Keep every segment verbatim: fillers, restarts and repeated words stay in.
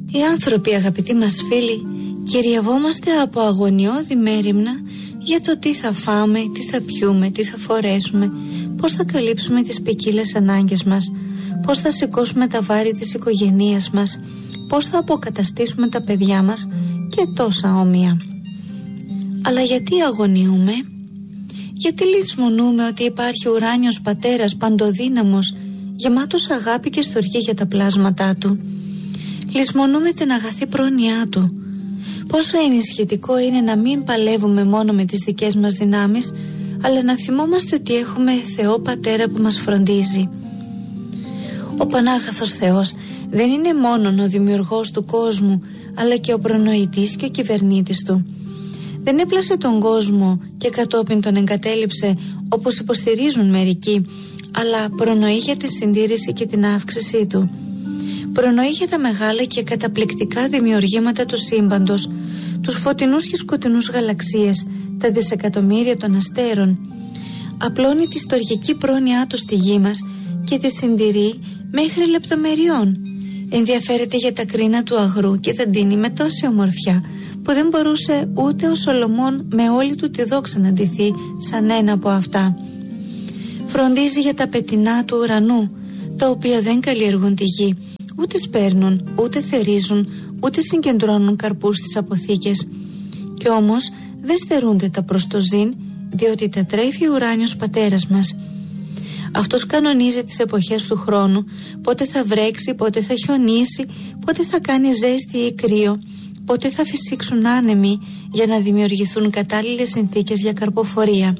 Οι άνθρωποι, αγαπητοί μας φίλοι, κυριευόμαστε από αγωνιώδη μέριμνα για το τι θα φάμε, τι θα πιούμε, τι θα φορέσουμε, πώς θα καλύψουμε τις ποικίλες ανάγκες μας, πώς θα σηκώσουμε τα βάρη της οικογένειας μας, πώς θα αποκαταστήσουμε τα παιδιά μας και τόσα όμοια. Αλλά γιατί αγωνιούμε? Γιατί λησμονούμε ότι υπάρχει ουράνιος πατέρας παντοδύναμος, γεμάτος αγάπη και στοργή για τα πλάσματά του? Λησμονούμε την αγαθή πρόνοιά του. Πόσο ενισχυτικό είναι να μην παλεύουμε μόνο με τις δικές μας δυνάμεις, αλλά να θυμόμαστε ότι έχουμε Θεό Πατέρα που μας φροντίζει. Ο Πανάγαθος Θεός δεν είναι μόνον ο δημιουργός του κόσμου, αλλά και ο προνοητής και ο κυβερνήτης του. Δεν έπλασε τον κόσμο και κατόπιν τον εγκατέλειψε όπως υποστηρίζουν μερικοί, αλλά προνοεί για τη συντήρηση και την αύξησή του. Προνοεί για τα μεγάλα και καταπληκτικά δημιουργήματα του σύμπαντος, τους φωτεινούς και σκοτεινούς γαλαξίες, τα δισεκατομμύρια των αστέρων. Απλώνει τη στοργική πρόνοιά του στη γη μας και τη συντηρεί μέχρι λεπτομεριών. Ενδιαφέρεται για τα κρίνα του αγρού και τα ντύνει με τόση ομορφιά που δεν μπορούσε ούτε ο Σολομών με όλη του τη δόξα να ντυθεί σαν ένα από αυτά. Φροντίζει για τα πετεινά του ουρανού, τα οποία δεν καλλιεργούν τη γη, ούτε σπέρνουν, ούτε θερίζουν, ούτε συγκεντρώνουν καρπούς στις αποθήκες. Κι όμως δεν στερούνται τα προς το ζήν, διότι τα τρέφει ο ουράνιος πατέρας μας. Αυτός κανονίζει τις εποχές του χρόνου, πότε θα βρέξει, πότε θα χιονίσει, πότε θα κάνει ζέστη ή κρύο, πότε θα φυσήξουν άνεμοι για να δημιουργηθούν κατάλληλες συνθήκες για καρποφορία.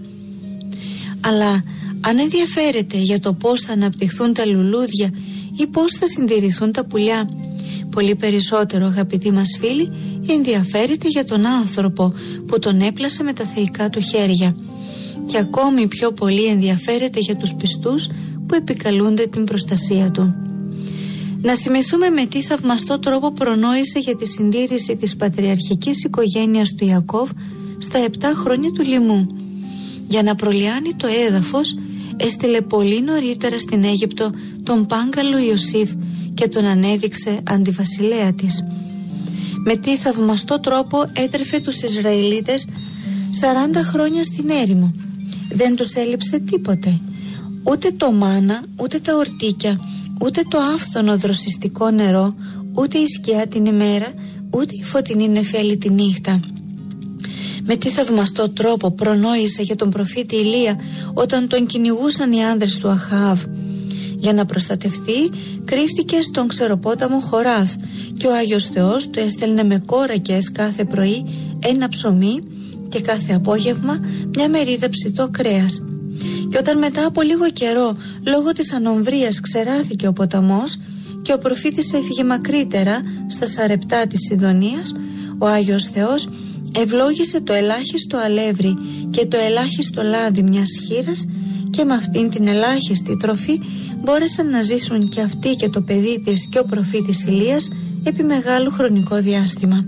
Αλλά αν ενδιαφέρεται για το πώς θα αναπτυχθούν τα λουλούδια ή πώς θα συντηρηθούν τα πουλιά, πολύ περισσότερο, αγαπητοί μας φίλοι, ενδιαφέρεται για τον άνθρωπο που τον έπλασε με τα θεϊκά του χέρια. Και ακόμη πιο πολύ ενδιαφέρεται για τους πιστούς που επικαλούνται την προστασία του. Να θυμηθούμε με τι θαυμαστό τρόπο προνόησε για τη συντήρηση της πατριαρχικής οικογένειας του Ιακώβ στα επτά χρόνια του λοιμού. Για να προλιάνει το έδαφος, έστειλε πολύ νωρίτερα στην Αίγυπτο τον πάγκαλο Ιωσήφ και τον ανέδειξε αντιβασιλέα της. Με τι θαυμαστό τρόπο έτρεφε τους Ισραηλίτες σαράντα χρόνια στην έρημο. Δεν τους έλειψε τίποτε, ούτε το μάνα, ούτε τα ορτίκια, ούτε το άφθονο δροσιστικό νερό, ούτε η σκιά την ημέρα, ούτε η φωτεινή νεφέλη τη νύχτα. Με τι θαυμαστό τρόπο προνόησε για τον προφήτη Ηλία όταν τον κυνηγούσαν οι άνδρες του Αχάβ. Για να προστατευτεί, κρύφτηκε στον ξεροπόταμο Χοράθ και ο Άγιος Θεός του έστελνε με κόρακες κάθε πρωί ένα ψωμί και κάθε απόγευμα μια μερίδα ψητό κρέας. Και όταν μετά από λίγο καιρό, λόγω της ανομβρίας, ξεράθηκε ο ποταμός και ο προφήτης έφυγε μακρύτερα στα σαρεπτά της Σιδωνίας, ο Άγιος Θεός ευλόγησε το ελάχιστο αλεύρι και το ελάχιστο λάδι μιας χήρας και με αυτήν την ελάχιστη τροφή μπόρεσαν να ζήσουν και αυτή και το παιδί της και ο προφήτης Ηλίας επί μεγάλο χρονικό διάστημα.